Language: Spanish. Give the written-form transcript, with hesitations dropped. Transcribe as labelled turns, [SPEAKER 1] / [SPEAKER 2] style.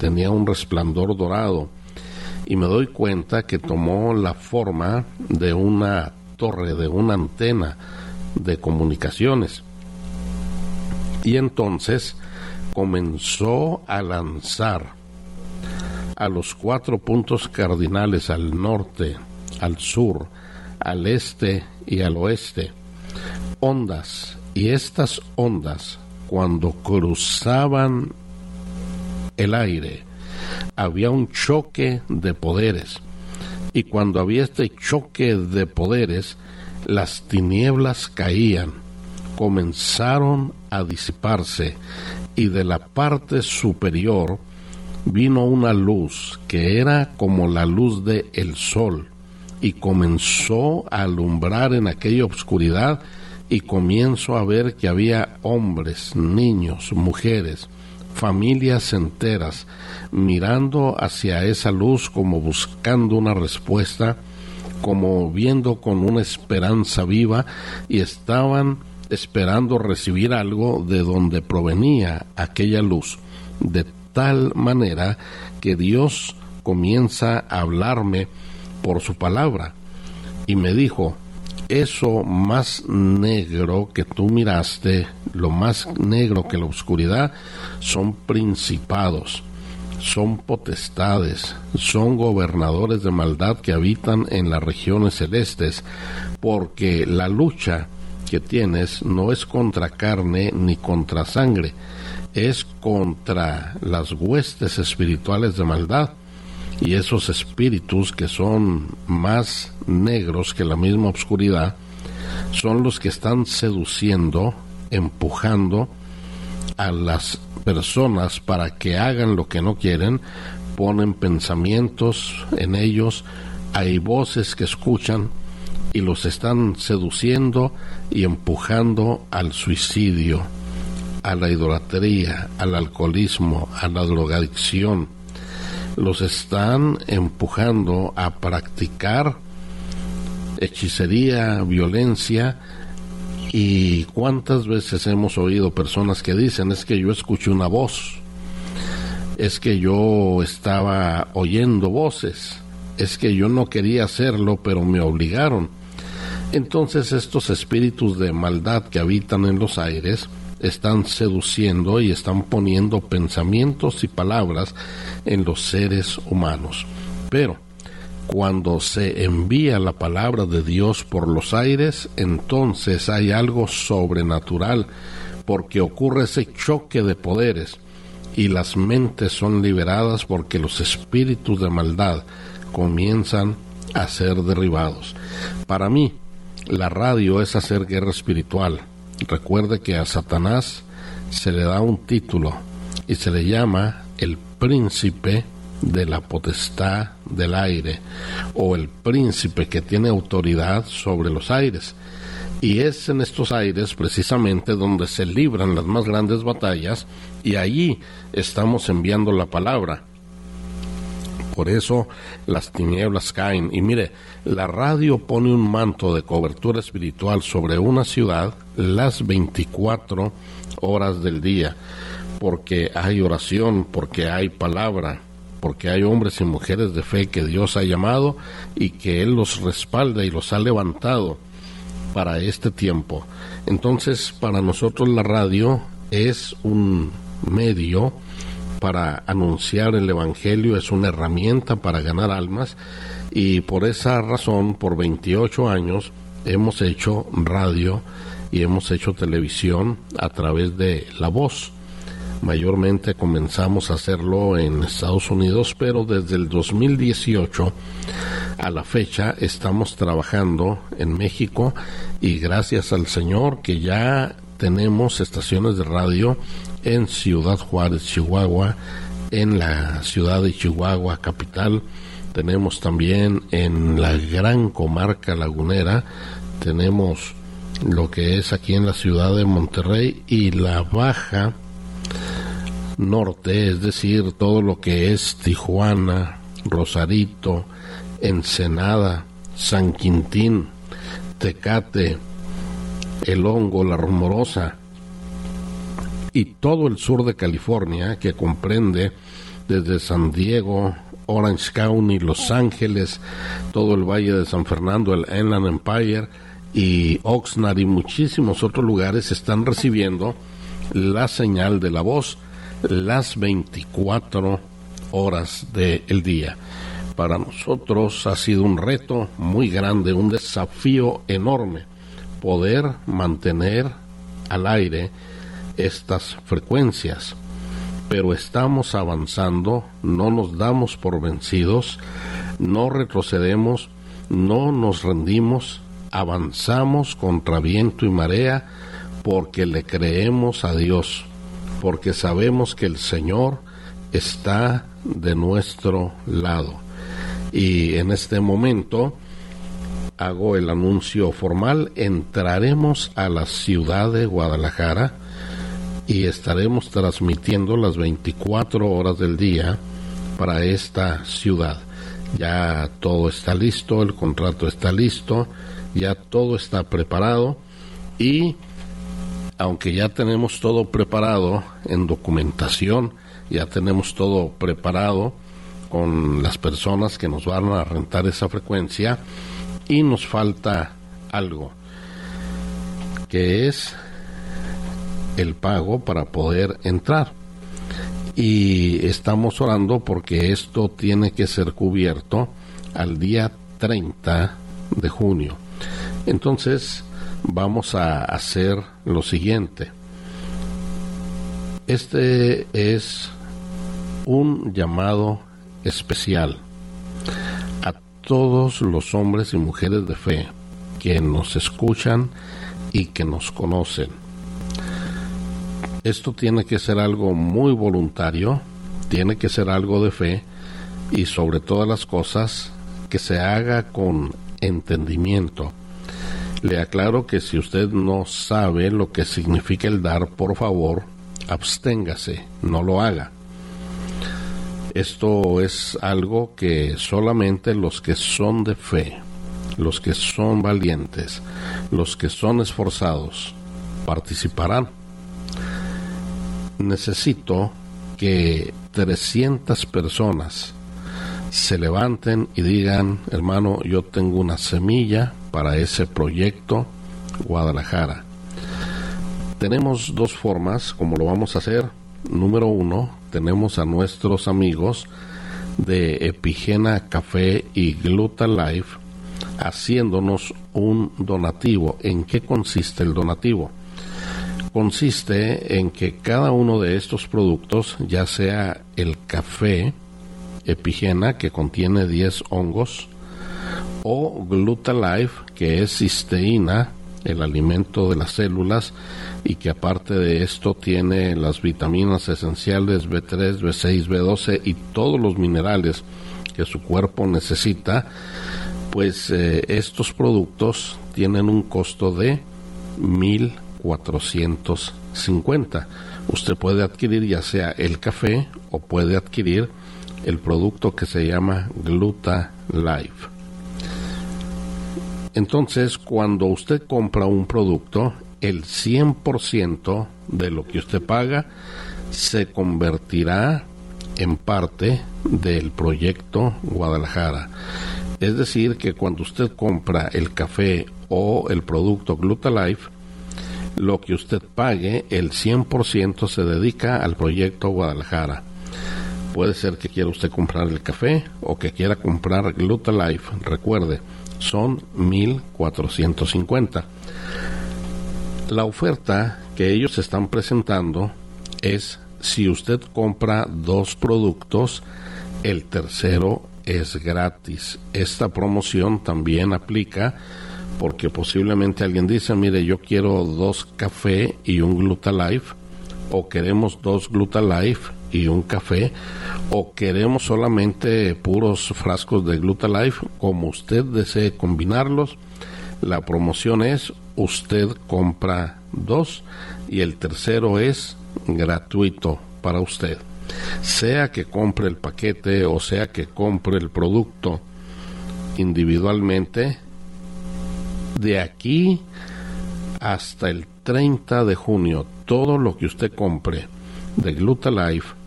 [SPEAKER 1] tenía un resplandor dorado, y me doy cuenta que tomó la forma de una torre, de una antena de comunicaciones. Y entonces comenzó a lanzar a los 4 puntos cardinales, al norte, al sur, al este y al oeste, ondas, y estas ondas, cuando cruzaban el aire, había un choque de poderes, y cuando había este choque de poderes, las tinieblas caían, comenzaron a disiparse, y de la parte superior vino una luz que era como la luz del sol, y comenzó a alumbrar en aquella oscuridad, y comienzo a ver que había hombres, niños, mujeres, familias enteras, mirando hacia esa luz como buscando una respuesta, como viendo con una esperanza viva, y estaban esperando recibir algo de donde provenía aquella luz, de tal manera que Dios comienza a hablarme por su palabra, y me dijo: eso más negro que tú miraste, lo más negro que la oscuridad, son principados, son potestades, son gobernadores de maldad que habitan en las regiones celestes, porque la lucha que tienes no es contra carne ni contra sangre, es contra las huestes espirituales de maldad. Y esos espíritus que son más negros que la misma oscuridad son los que están seduciendo, empujando a las personas para que hagan lo que no quieren, ponen pensamientos en ellos, hay voces que escuchan y los están seduciendo y empujando al suicidio, a la idolatría, al alcoholismo, a la drogadicción. Los están empujando a practicar hechicería, violencia. Y cuántas veces hemos oído personas que dicen: es que yo escuché una voz, es que yo estaba oyendo voces, es que yo no quería hacerlo pero me obligaron. Entonces estos espíritus de maldad que habitan en los aires están seduciendo y están poniendo pensamientos y palabras en los seres humanos. Pero cuando se envía la palabra de Dios por los aires, entonces hay algo sobrenatural, porque ocurre ese choque de poderes y las mentes son liberadas, porque los espíritus de maldad comienzan a ser derribados. Para mí, la radio es hacer guerra espiritual. Recuerde que a Satanás se le da un título y se le llama el príncipe de la potestad del aire, o el príncipe que tiene autoridad sobre los aires. Y es en estos aires precisamente donde se libran las más grandes batallas, y allí estamos enviando la palabra. Por eso las tinieblas caen. Y mire, la radio pone un manto de cobertura espiritual sobre una ciudad las 24 horas del día, porque hay oración, porque hay palabra, porque hay hombres y mujeres de fe que Dios ha llamado y que Él los respalda y los ha levantado para este tiempo. Entonces, para nosotros la radio es un medio para anunciar el Evangelio, es una herramienta para ganar almas, y por esa razón, por 28 años, hemos hecho radio y hemos hecho televisión a través de La Voz. Mayormente comenzamos a hacerlo en Estados Unidos, pero desde el 2018 a la fecha estamos trabajando en México, y gracias al Señor que ya tenemos estaciones de radio en Ciudad Juárez, Chihuahua, en la ciudad de Chihuahua capital. Tenemos también en la gran comarca lagunera, tenemos lo que es aquí en la ciudad de Monterrey y la Baja Norte, es decir, todo lo que es Tijuana, Rosarito, Ensenada, San Quintín, Tecate, El Hongo, La Rumorosa, y todo el sur de California, que comprende desde San Diego, Orange County, Los Ángeles, todo el Valle de San Fernando, el Inland Empire y Oxnard y muchísimos otros lugares están recibiendo la señal de la voz las 24 horas del día. Para nosotros ha sido un reto muy grande, un desafío enorme poder mantener al aire estas frecuencias, pero estamos avanzando, no nos damos por vencidos, no retrocedemos, no nos rendimos, avanzamos contra viento y marea porque le creemos a Dios, porque sabemos que el Señor está de nuestro lado. Y en este momento hago el anuncio formal, entraremos a la ciudad de Guadalajara y estaremos transmitiendo las 24 horas del día para esta ciudad. Ya todo está listo, el contrato está listo, ya todo está preparado y aunque ya tenemos todo preparado en documentación, ya tenemos todo preparado con las personas que nos van a rentar esa frecuencia, y nos falta algo, que es el pago para poder entrar. Y estamos orando porque esto tiene que ser cubierto al día 30 de junio. Entonces vamos a hacer lo siguiente. Este es un llamado especial a todos los hombres y mujeres de fe que nos escuchan y que nos conocen. Esto tiene que ser algo muy voluntario, tiene que ser algo de fe y sobre todas las cosas que se haga con entendimiento. Le aclaro que si usted no sabe lo que significa el dar, por favor, absténgase, no lo haga. Esto es algo que solamente los que son de fe, los que son valientes, los que son esforzados, participarán. Necesito que 300 personas se levanten y digan: hermano, yo tengo una semilla para ese proyecto Guadalajara. Tenemos dos formas como lo vamos a hacer. Número 1, tenemos a nuestros amigos de Epigena Café y Gluta Life haciéndonos un donativo. ¿En qué consiste el donativo? Consiste en que cada uno de estos productos, ya sea el café Epigena, que contiene 10 hongos, o Gluta Life, que es cisteína, el alimento de las células, y que aparte de esto tiene las vitaminas esenciales B3, B6, B12 y todos los minerales que su cuerpo necesita. Pues estos productos tienen un costo de 1,450. Usted puede adquirir ya sea el café o puede adquirir el producto que se llama Gluta Life. Entonces, cuando usted compra un producto, el 100% de lo que usted paga se convertirá en parte del proyecto Guadalajara. Es decir, que cuando usted compra el café o el producto Gluta Life, lo que usted pague, el 100% se dedica al proyecto Guadalajara. Puede ser que quiera usted comprar el café o que quiera comprar Gluta Life. Recuerde, son 1,450. La oferta que ellos están presentando es: si usted compra 2 productos, el tercero es gratis. Esta promoción también aplica porque posiblemente alguien dice: mire, yo quiero 2 café y un Gluta Life, o queremos 2 Gluta Life y un café, o queremos solamente puros frascos de Gluta Life. Como usted desee combinarlos, la promoción es: usted compra 2 y el tercero es gratuito para usted. Sea que compre el paquete o sea que compre el producto individualmente, de aquí hasta el 30 de junio, todo lo que usted compre de Gluta Life